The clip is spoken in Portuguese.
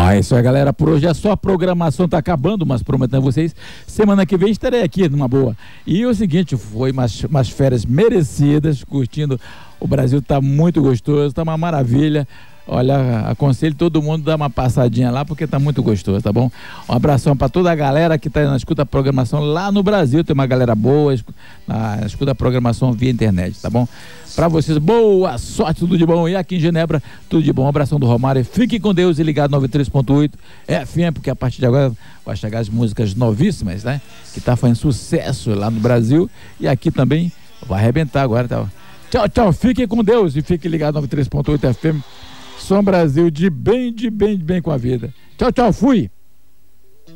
É isso aí, galera. Por hoje é só, a programação tá acabando, mas prometendo a vocês, semana que vem estarei aqui numa boa. E o seguinte, foi umas férias merecidas, curtindo. O Brasil tá muito gostoso, tá uma maravilha. Olha, aconselho todo mundo a dar uma passadinha lá, porque tá muito gostoso, tá bom? Um abração para toda a galera que tá na escuta a programação lá no Brasil. Tem uma galera boa, escuta a programação via internet, tá bom? Para vocês, boa sorte, tudo de bom. E aqui em Genebra, tudo de bom. Um abração do Romário. Fique com Deus e ligado 93.8 FM, porque a partir de agora vai chegar as músicas novíssimas, né? Que tá fazendo sucesso lá no Brasil e aqui também vai arrebentar agora, tá? Tchau, tchau. Fiquem com Deus e fiquem ligados 93.8 FM. Som Brasil de bem com a vida. Tchau, tchau, fui!